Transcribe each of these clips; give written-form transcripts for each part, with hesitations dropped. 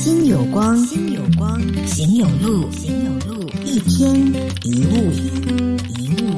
心有光，心有光，行有路，行有路，一天一物，一物。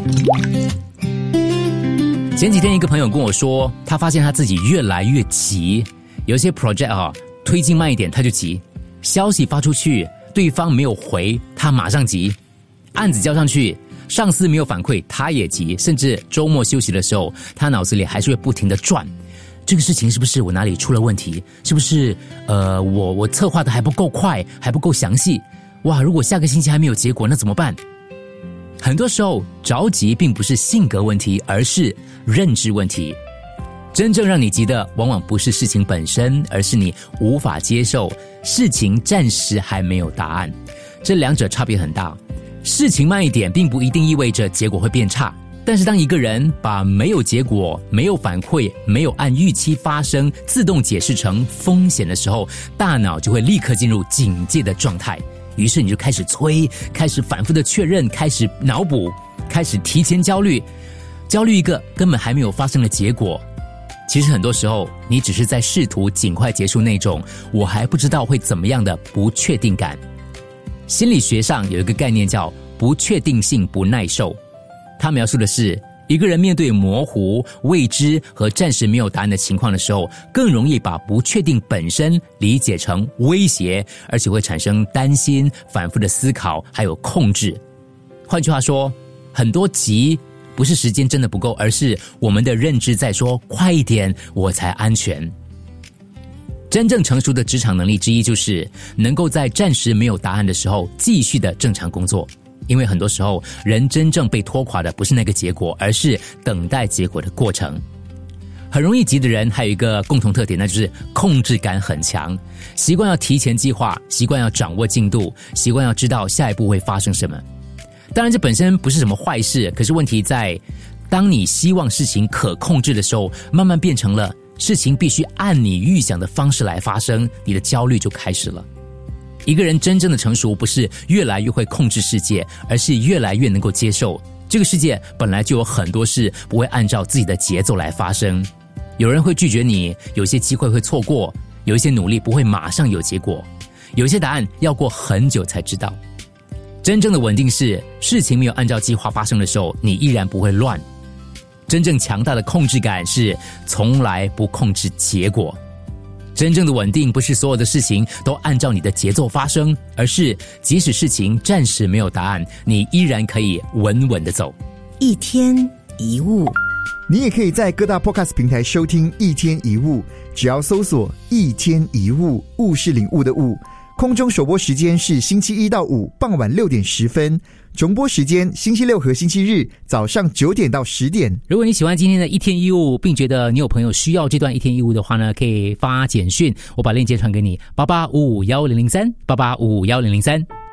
前几天一个朋友跟我说，他发现他自己越来越急，有一些 project 推进慢一点他就急，消息发出去对方没有回他马上急，案子交上去上司没有反馈他也急，甚至周末休息的时候他脑子里还是会不停地转，这个事情是不是我哪里出了问题，是不是我策划的还不够快，还不够详细，哇，如果下个星期还没有结果那怎么办？很多时候着急并不是性格问题，而是认知问题。真正让你急的往往不是事情本身，而是你无法接受事情暂时还没有答案。这两者差别很大，事情慢一点并不一定意味着结果会变差，但是当一个人把没有结果、没有反馈、没有按预期发生自动解释成风险的时候，大脑就会立刻进入警戒的状态，于是你就开始催，开始反复的确认，开始脑补，开始提前焦虑一个根本还没有发生的结果。其实很多时候你只是在试图尽快结束那种我还不知道会怎么样的不确定感。心理学上有一个概念叫不确定性不耐受，它描述的是一个人面对模糊、未知和暂时没有答案的情况的时候，更容易把不确定本身理解成威胁，而且会产生担心、反复的思考还有控制。换句话说，很多急不是时间真的不够，而是我们的认知在说快一点我才安全。真正成熟的职场能力之一就是能够在暂时没有答案的时候继续的正常工作，因为很多时候人真正被拖垮的不是那个结果，而是等待结果的过程。很容易急的人还有一个共同特点，那就是控制感很强，习惯要提前计划，习惯要掌握进度，习惯要知道下一步会发生什么。当然这本身不是什么坏事，可是问题在当你希望事情可控制的时候，慢慢变成了事情必须按你预想的方式来发生，你的焦虑就开始了。一个人真正的成熟不是越来越会控制世界，而是越来越能够接受这个世界本来就有很多事不会按照自己的节奏来发生。有人会拒绝你，有些机会会错过，有一些努力不会马上有结果，有一些答案要过很久才知道。真正的稳定是事情没有按照计划发生的时候，你依然不会乱。真正强大的控制感是从来不控制结果。真正的稳定不是所有的事情都按照你的节奏发生，而是即使事情暂时没有答案，你依然可以稳稳地走。 一天一物， 你也可以在各大 podcast 平台收听一天一物，只要搜索一天一物，物是领悟的物。空中首播时间是星期一到五傍晚6点10分，重播时间星期六和星期日早上9点到10点。 如果你喜欢今天的一天一物，并觉得你有朋友需要这段一天一物的话呢，可以发简讯，我把链接传给你，88551003，88551003。